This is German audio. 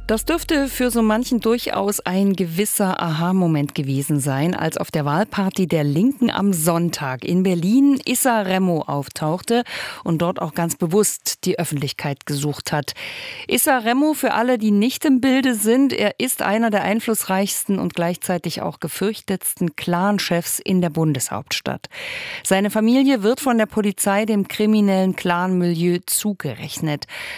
Das dürfte für so manchen durchaus ein gewisser Aha-Moment gewesen sein, als auf der Wahlparty der Linken am Sonntag in Berlin Issa Remo auftauchte und dort auch ganz bewusst die Öffentlichkeit gesucht hat. Issa Remo, für alle, die nicht im Bilde sind, er ist einer der einflussreichsten und gleichzeitig auch gefürchtetsten Clan-Chefs in der Bundeshauptstadt. Seine Familie wird von der Polizei dem kriminellen Clan-Milieu zugerechnet.